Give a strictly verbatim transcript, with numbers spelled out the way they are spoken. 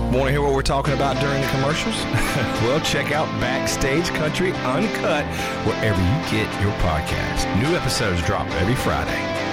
Want to hear what we're talking about during the commercials? Well, check out Backstage Country Uncut wherever you get your podcast. New episodes drop every Friday.